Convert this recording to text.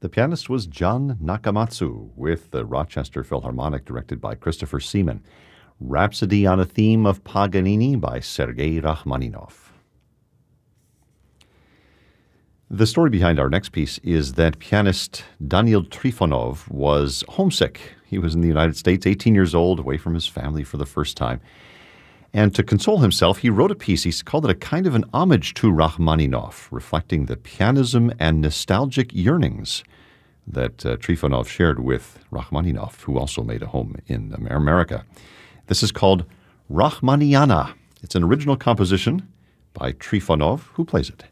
The pianist was John Nakamatsu with the Rochester Philharmonic directed by Christopher Seaman. Rhapsody on a Theme of Paganini by Sergei Rachmaninoff. The story behind our next piece is that pianist Daniil Trifonov was homesick. He was in the United States, 18 years old, away from his family for the first time. And to console himself, he wrote a piece. He called it a kind of an homage to Rachmaninoff, reflecting the pianism and nostalgic yearnings that Trifonov shared with Rachmaninoff, who also made a home in America. This is called Rachmaniyana. It's an original composition by Trifonov, who plays it.